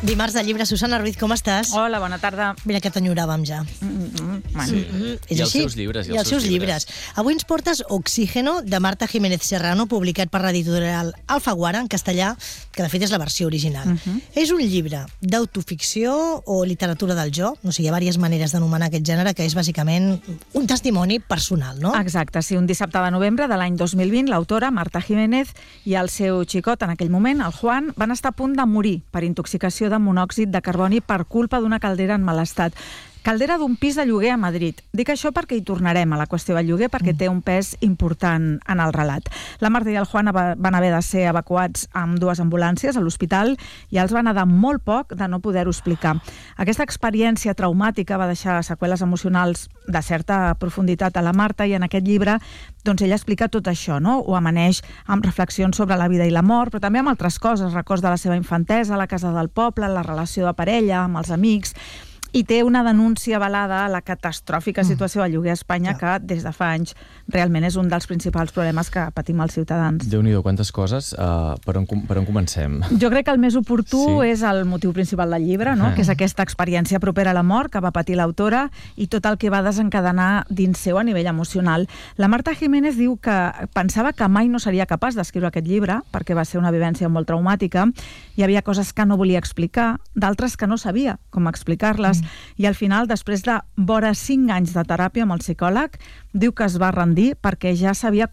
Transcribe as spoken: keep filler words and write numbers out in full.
Dimarts de llibre. Susana Ruiz, com estàs? Hola, bona tarda. Mira que t'enyoràvem ja. Mm -hmm. Bueno. Sí. Mm-hmm. És I els així? seus llibres. I els seus llibres. Avui ens portes Oxígeno, de Marta Jiménez Serrano, publicat per l'editorial Alfaguara, en castellà, que de fet és la versió original. Mm -hmm. És un llibre d'autoficció o literatura del jo, no sé, hi ha diverses maneres d'anomenar aquest gènere, que és bàsicament un testimoni personal, no? Exacte, sí, un dissabte de novembre de l'any dos mil vint, l'autora, Marta Jiménez, i el seu xicot, en aquell moment, el Juan, van estar a punt de morir per intoxicació de monòxid de carboni per culpa d'una caldera en mal estat. Caldera d'un pis de lloguer a Madrid. Dic això perquè hi tornarem a la qüestió del lloguer, perquè té un pes important en el relat. La Marta i el Juan van haver de ser evacuats amb dues ambulàncies a l'hospital i els van anar molt poc de no poder-ho explicar. Aquesta experiència traumàtica va deixar seqüeles emocionals de certa profunditat a la Marta i en aquest llibre doncs ella explica tot això, no? Ho amaneix amb reflexions sobre la vida i la mort, però també amb altres coses, records de la seva infantesa, la casa del poble, la relació de parella, amb els amics, i té una denúncia avalada a la catastròfica situació del lloguer a Espanya, que des de fa anys realment és un dels principals problemes que patim els ciutadans. Déu-n'hi-do, quantes coses. Uh, per, on, per on comencem? Jo crec que el més oportú sí. és el motiu principal del llibre, no? Ah. Que és aquesta experiència propera a la mort que va patir l'autora i tot el que va desencadenar dins seu a nivell emocional. La Marta Jiménez diu que pensava que mai no seria capaç d'escriure aquest llibre, perquè va ser una vivència molt traumàtica. Hi havia coses que no volia explicar, d'altres que no sabia com explicar-les, mm. i al final, després de vora cinc anys de teràpia amb el psicòleg, diu que es va rendir perquè ja s'havia